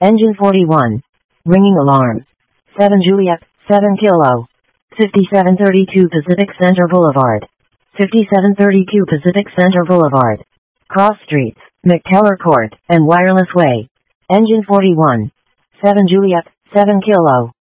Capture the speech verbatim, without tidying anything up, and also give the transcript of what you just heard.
Engine forty-one. Ringing alarm. seven Juliet, seven Kilo. fifty-seven thirty-two Pacific Center Boulevard. fifty-seven thirty-two Pacific Center Boulevard. Cross Streets, McKellar Court, and Wireless Way. Engine forty-one. seven Juliet, seven Kilo.